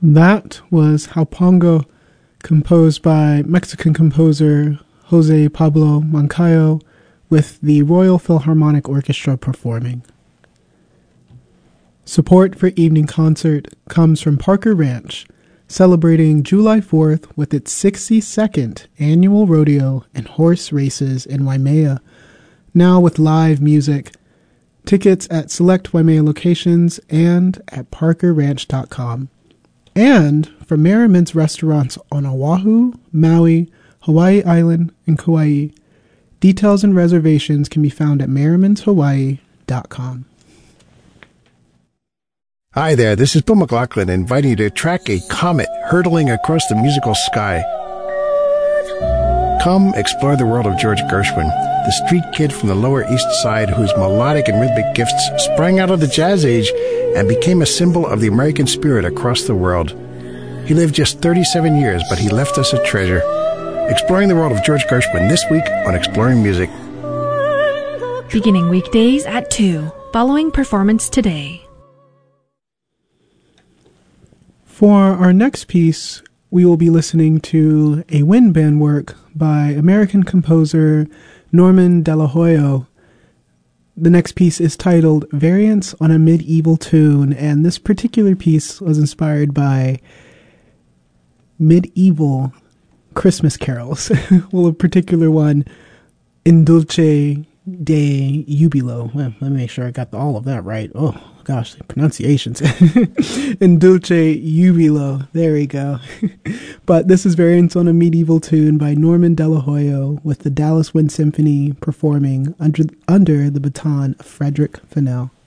That was Haupongo, composed by Mexican composer Jose Pablo Moncayo, with the Royal Philharmonic Orchestra performing. Support for Evening Concert comes from Parker Ranch, celebrating July 4th with its 62nd annual rodeo and horse races in Waimea, now with live music. Tickets at select Waimea locations and at parkerranch.com. And from Merriman's restaurants on Oahu, Maui, Hawaii Island, and Kauai. Details and reservations can be found at merrimanshawaii.com. Hi there, this is Bill McLaughlin inviting you to track a comet hurtling across the musical sky. Come explore the world of George Gershwin, the street kid from the Lower East Side whose melodic and rhythmic gifts sprang out of the jazz age and became a symbol of the American spirit across the world. He lived just 37 years, but he left us a treasure. Exploring the world of George Gershwin this week on Exploring Music. Beginning weekdays at 2, following performance today. For our next piece, we will be listening to a wind band work by American composer Norman Delahoyo. The next piece is titled Variants on a Medieval Tune, and this particular piece was inspired by medieval Christmas carols. Well, a particular one, In Dulce de Jubilo. Well, let me make sure I got all of that right. Oh, gosh, the pronunciations. In Dulce Jubilo. There we go. But this is Variants on a Medieval Tune by Norman Delahoyo with the Dallas Wind Symphony performing under the baton of Frederick Fennell.